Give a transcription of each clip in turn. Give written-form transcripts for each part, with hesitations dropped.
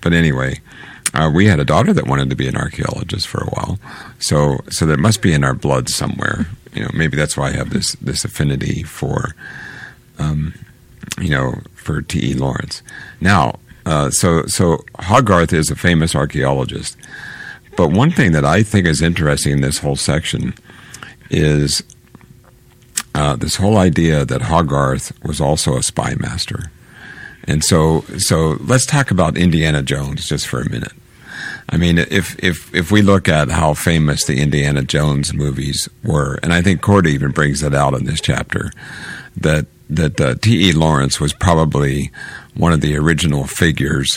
but anyway, we had a daughter that wanted to be an archaeologist for a while. So that must be in our blood somewhere. Maybe that's why I have this affinity for, for T.E. Lawrence. Now, so Hogarth is a famous archaeologist. But one thing that I think is interesting in this whole section is this whole idea that Hogarth was also a spy master. And so let's talk about Indiana Jones just for a minute. I mean, if we look at how famous the Indiana Jones movies were, and I think Corda even brings that out in this chapter, that T.E. Lawrence was probably one of the original figures,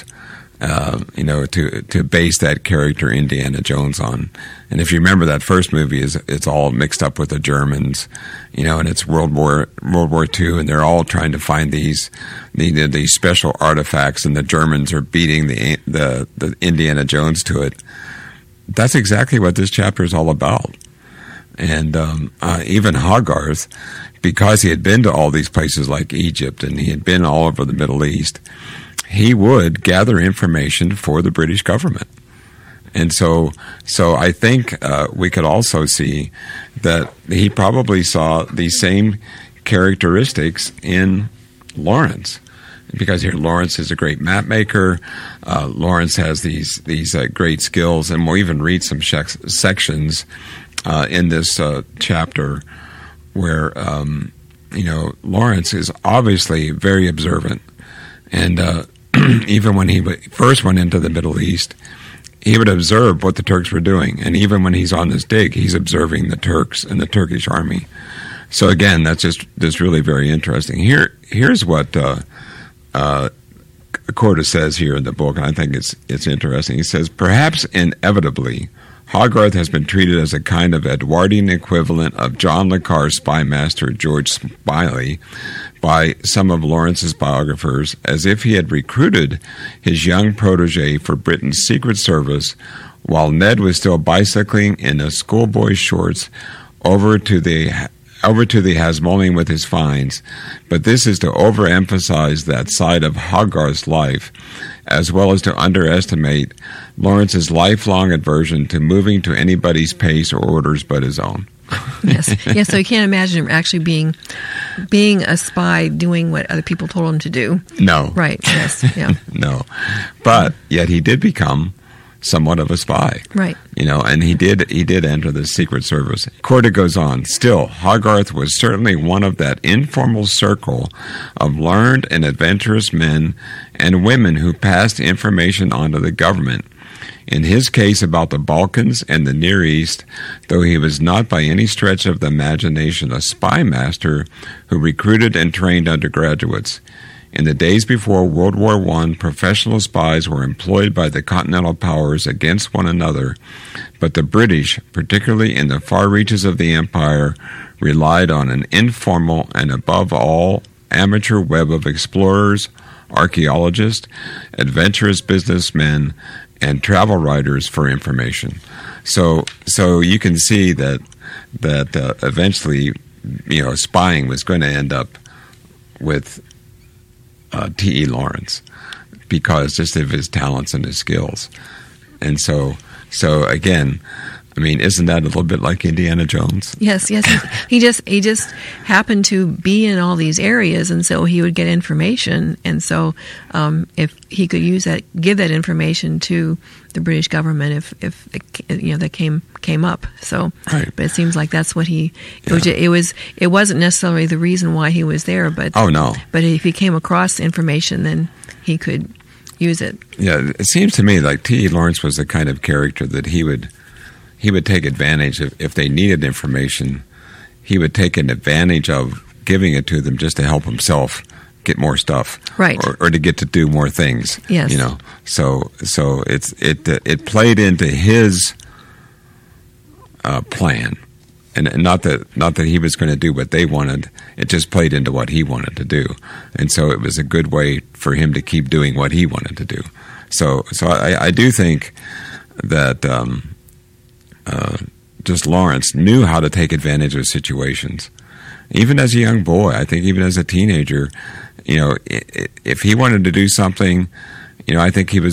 to base that character Indiana Jones on. And if you remember, that first movie it's all mixed up with the Germans, and it's World War II, and they're all trying to find these special artifacts, and the Germans are beating the Indiana Jones to it. That's exactly what this chapter is all about. And even Hogarth, because he had been to all these places like Egypt, and he had been all over the Middle East, he would gather information for the British government. And so I think we could also see that he probably saw these same characteristics in Lawrence, because here Lawrence is a great map maker. Lawrence has these great skills, and we'll even read some sections in this chapter where Lawrence is obviously very observant, and even when he first went into the Middle East, he would observe what the Turks were doing, and even when he's on this dig, he's observing the Turks and the Turkish army. So again, that's just really very interesting. Here's what Corda says here in the book, and I think it's interesting. He says, perhaps inevitably, Hogarth has been treated as a kind of Edwardian equivalent of John le Carre's spy master George Smiley by some of Lawrence's biographers, as if he had recruited his young protege for Britain's Secret Service while Ned was still bicycling in a schoolboy's shorts over to the Hasmonean with his finds. But this is to overemphasize that side of Hogarth's life, as well as to underestimate Lawrence's lifelong aversion to moving to anybody's pace or orders but his own. Yes. So you can't imagine him actually being a spy doing what other people told him to do. No. Right. Yes. Yeah. No. But yet he did become somewhat of a spy. Right. And he did enter the Secret Service. Corda goes on, still, Hogarth was certainly one of that informal circle of learned and adventurous men and women who passed information on to the government. In his case about the Balkans and the Near East, though he was not by any stretch of the imagination a spy master who recruited and trained undergraduates. In the days before World War I, professional spies were employed by the Continental Powers against one another, but the British, particularly in the far reaches of the Empire, relied on an informal and above all amateur web of explorers, archaeologists, adventurous businessmen, and travel writers for information. So you can see that eventually, spying was going to end up with T.E. Lawrence, because just of his talents and his skills. And so again, I mean, isn't that a little bit like Indiana Jones? Yes. He just happened to be in all these areas, and so he would get information. And so, if he could give that information to the British government, if that came up. So, right. But it seems like that's what it wasn't necessarily the reason why he was there, but oh no. But if he came across information, then he could use it. Yeah, it seems to me like T.E. Lawrence was the kind of character that he would take advantage of. If they needed information, he would take an advantage of giving it to them just to help himself get more stuff, right? Or to get to do more things. Yes. So it played into his plan, and not that he was going to do what they wanted. It just played into what he wanted to do, and so it was a good way for him to keep doing what he wanted to do. So I do think that. Just Lawrence knew how to take advantage of situations. Even as a young boy, I think even as a teenager, if he wanted to do something, I think he was